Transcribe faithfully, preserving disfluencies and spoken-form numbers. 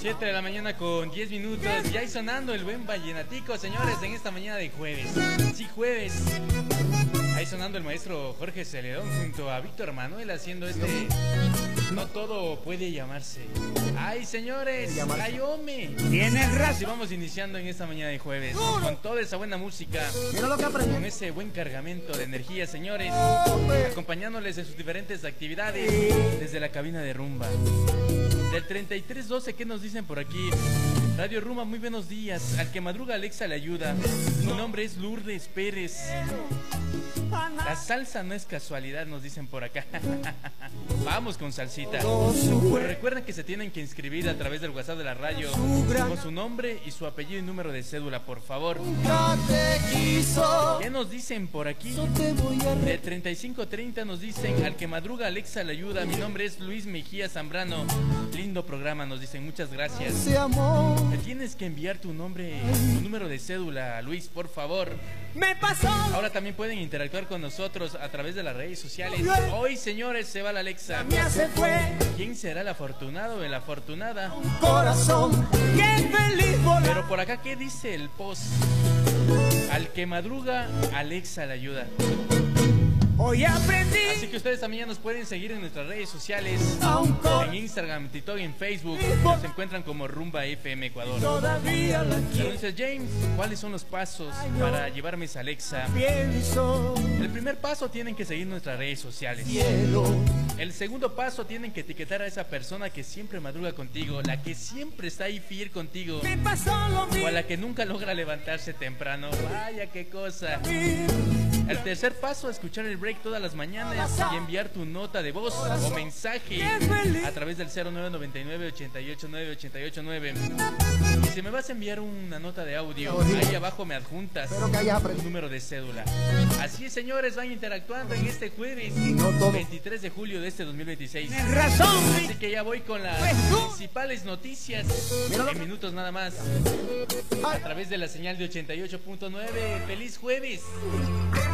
siete de la mañana con diez minutos. Y ahí sonando el buen vallenatico, señores, en esta mañana de jueves. Sí, jueves. Ahí sonando el maestro Jorge Celedón junto a Víctor Manuel haciendo este No todo puede llamarse. Ay, señores, ay, hombre. Tienes razón. Así vamos iniciando en esta mañana de jueves con toda esa buena música, con ese buen cargamento de energía, señores, acompañándoles en sus diferentes actividades desde la cabina de rumba. Del treinta y tres doce, ¿qué nos dicen por aquí? Radio Rumba, muy buenos días. Al que madruga Alexa le ayuda. Mi nombre es Lourdes Pérez. La salsa no es casualidad, nos dicen por acá. Vamos con salsita. Pues recuerden que se tienen que inscribir a través del WhatsApp de la radio con su nombre y su apellido y número de cédula, por favor. ¿Qué nos dicen por aquí? De treinta y cinco treinta nos dicen: al que madruga Alexa le ayuda. Mi nombre es Luis Mejía Zambrano. Lindo programa, nos dicen, muchas gracias. Me tienes que enviar tu nombre, tu número de cédula, Luis, por favor. Me pasó. Ahora también pueden interactuar con nosotros a través de las redes sociales. Hoy, señores, se va la Alexa. ¿Quién será el afortunado o la afortunada? Corazón, qué feliz volar. Pero por acá, ¿qué dice el post? Al que madruga, Alexa le ayuda. Hoy aprendí. Así que ustedes también nos pueden seguir en nuestras redes sociales, en Instagram, TikTok y en Facebook. Nos encuentran como Rumba F M Ecuador. Todavía la quiero. Entonces, James, ¿cuáles son los pasos para llevarme esa Alexa? Pienso. El primer paso, tienen que seguir nuestras redes sociales. Cielo. El segundo paso, tienen que etiquetar a esa persona que siempre madruga contigo, la que siempre está ahí fiel contigo, Me pasó lo mismo. o a la que nunca logra levantarse temprano. Vaya qué cosa. El tercer paso, escuchar el break todas las mañanas y enviar tu nota de voz o mensaje a través del cero nueve nueve nueve, ochenta y ocho nueve, ochenta y ocho nueve. Y si me vas a enviar una nota de audio, ahí abajo me adjuntas tu número de cédula. Así es, señores, van interactuando en este jueves veintitrés de julio de este dos mil veintiséis. Tienes razón. Así que ya voy con las principales noticias en minutos nada más, a través de la señal de ochenta y ocho punto nueve. ¡Feliz jueves!